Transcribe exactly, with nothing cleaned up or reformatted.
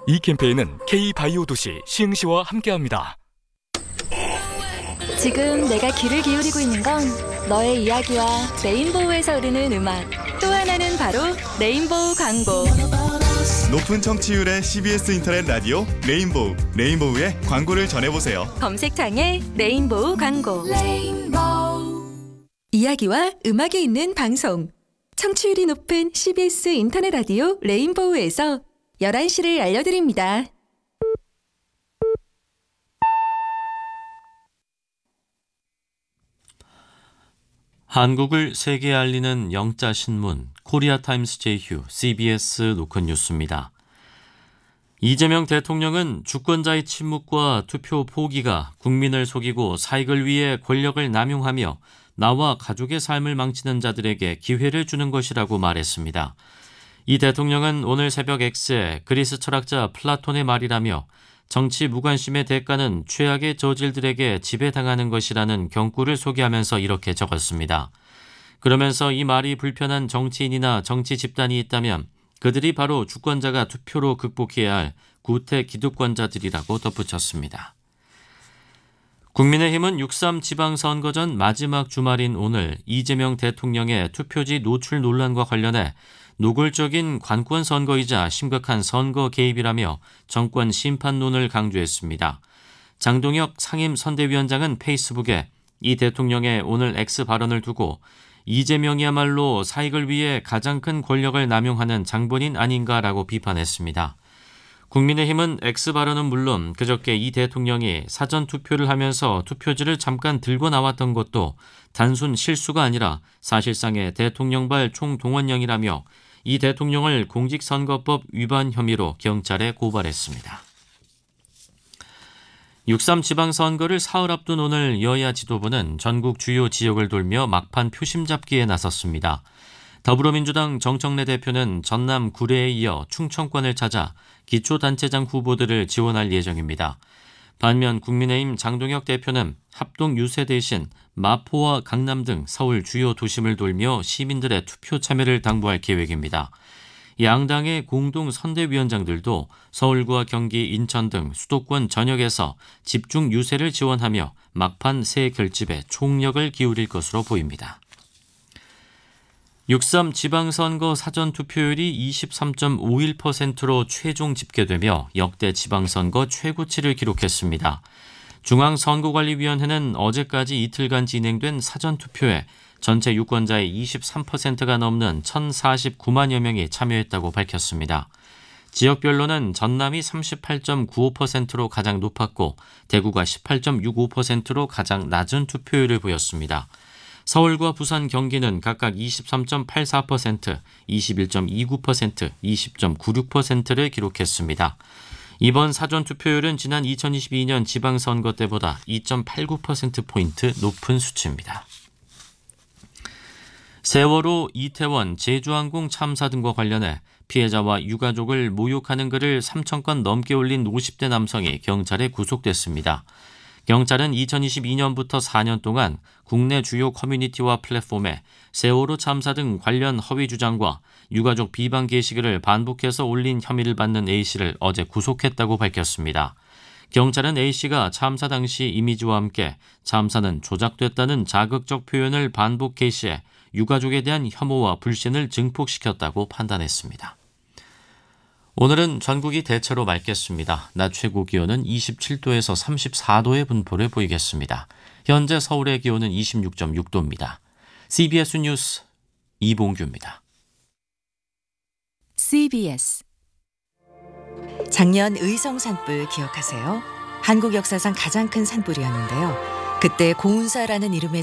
이 캠페인은 K바이오 도시 시흥시와 함께합니다. 지금 내가 귀를 기울이고 있는 건 너의 이야기와 레인보우에서 흐르는 음악, 또 하나는 바로 레인보우 광고. 높은 청취율의 씨비에스 인터넷 라디오 레인보우, 레인보우의 광고를 전해보세요. 검색창에 레인보우 광고. 레인보우. 이야기와 음악이 있는 방송. 청취율이 높은 씨비에스 인터넷 라디오 레인보우에서 열한 시를 알려드립니다. 한국을 세계에 알리는 영자신문 코리아타임스 제휴 씨비에스 노컷 뉴스입니다. 이재명 대통령은 주권자의 침묵과 투표 포기가 국민을 속이고 사익을 위해 권력을 남용하며 나와 가족의 삶을 망치는 자들에게 기회를 주는 것이라고 말했습니다. 이 대통령은 오늘 새벽 X에 그리스 철학자 플라톤의 말이라며 정치 무관심의 대가는 최악의 저질들에게 지배당하는 것이라는 경구를 소개하면서 이렇게 적었습니다. 그러면서 이 말이 불편한 정치인이나 정치 집단이 있다면 그들이 바로 주권자가 투표로 극복해야 할 구태 기득권자들이라고 덧붙였습니다. 국민의힘은 육삼 지방선거 전 마지막 주말인 오늘 이재명 대통령의 투표지 노출 논란과 관련해 노골적인 관권 선거이자 심각한 선거 개입이라며 정권 심판론을 강조했습니다. 장동혁 상임선대위원장은 페이스북에 이 대통령의 오늘 X 발언을 두고 이재명이야말로 사익을 위해 가장 큰 권력을 남용하는 장본인 아닌가라고 비판했습니다. 국민의힘은 X 발언은 물론 그저께 이 대통령이 사전투표를 하면서 투표지를 잠깐 들고 나왔던 것도 단순 실수가 아니라 사실상의 대통령발 총동원령이라며 이 대통령을 공직선거법 위반 혐의로 경찰에 고발했습니다. 육삼 지방선거를 사흘 앞둔 오늘 여야 지도부는 전국 주요 지역을 돌며 막판 표심 잡기에 나섰습니다. 더불어민주당 정청래 대표는 전남 구례에 이어 충청권을 찾아 기초단체장 후보들을 지원할 예정입니다. 반면 국민의힘 장동혁 대표는 합동 유세 대신 마포와 강남 등 서울 주요 도심을 돌며 시민들의 투표 참여를 당부할 계획입니다. 양당의 공동 선대위원장들도 서울과 경기, 인천 등 수도권 전역에서 집중 유세를 지원하며 막판 새 결집에 총력을 기울일 것으로 보입니다. 육삼 지방선거 사전투표율이 이십삼 점 오일 퍼센트로 최종 집계되며 역대 지방선거 최고치를 기록했습니다. 중앙선거관리위원회는 어제까지 이틀간 진행된 사전투표에 전체 유권자의 이십삼 퍼센트가 넘는 천사십구만여 명이 참여했다고 밝혔습니다. 지역별로는 전남이 삼십팔 점 구오 퍼센트로 가장 높았고 대구가 십팔 점 육오 퍼센트로 가장 낮은 투표율을 보였습니다. 서울과 부산, 경기는 각각 이십삼 점 팔사 퍼센트, 이십일 점 이구 퍼센트, 이십 점 구육 퍼센트를 기록했습니다. 이번 사전투표율은 지난 이천이십이 년 지방선거 때보다 이 점 팔구 퍼센트포인트 높은 수치입니다. 세월호, 이태원, 제주항공 참사 등과 관련해 피해자와 유가족을 모욕하는 글을 삼천 건 넘게 올린 오십 대 남성이 경찰에 구속됐습니다. 경찰은 이천이십이 년부터 사 년 동안 국내 주요 커뮤니티와 플랫폼에 세월호 참사 등 관련 허위 주장과 유가족 비방 게시글을 반복해서 올린 혐의를 받는 A씨를 어제 구속했다고 밝혔습니다. 경찰은 A씨가 참사 당시 이미지와 함께 참사는 조작됐다는 자극적 표현을 반복 게시해 유가족에 대한 혐오와 불신을 증폭시켰다고 판단했습니다. 오늘은 전국이 대체로 맑겠습니다. 낮 최고 기온은 이십칠 도에서 삼십사 도의 분포를 보이겠습니다. 현재 서울의 기온은 이십육 점 육 도입니다. 씨비에스 뉴스 이봉규입니다. 씨비에스 작년 의성 산불 기억하세요? 한국 역사상 가장 큰 산불이었는데요. 그때 고운사라는 이름의